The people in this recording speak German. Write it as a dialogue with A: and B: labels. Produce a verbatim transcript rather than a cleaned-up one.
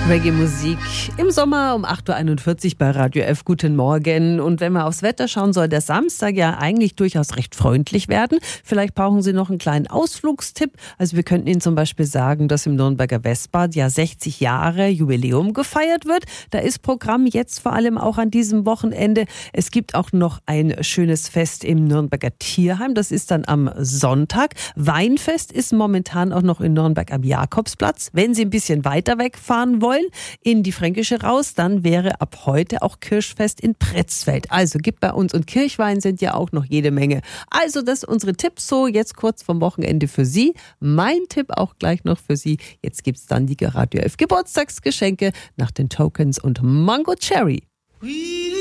A: Reggae-Musik im Sommer um acht Uhr einundvierzig bei Radio F. Guten Morgen. Und wenn man aufs Wetter schauen soll, der Samstag ja eigentlich durchaus recht freundlich werden. Vielleicht brauchen Sie noch einen kleinen Ausflugstipp. Also wir könnten Ihnen zum Beispiel sagen, dass im Nürnberger Westbad ja sechzig Jahre Jubiläum gefeiert wird. Da ist Programm jetzt vor allem auch an diesem Wochenende. Es gibt auch noch ein schönes Fest im Nürnberger Tierheim. Das ist dann am Sonntag. Weinfest ist momentan auch noch in Nürnberg am Jakobsplatz. Wenn Sie ein bisschen weiter wegfahren wollen, in die Fränkische raus, dann wäre ab heute auch Kirschfest in Pretzfeld. Also gibt bei uns, und Kirchwein sind ja auch noch jede Menge. Also das sind unsere Tipps so jetzt kurz vom Wochenende für Sie. Mein Tipp auch gleich noch für Sie. Jetzt gibt's dann die Radio F Geburtstagsgeschenke nach den Tokens und Mango Cherry.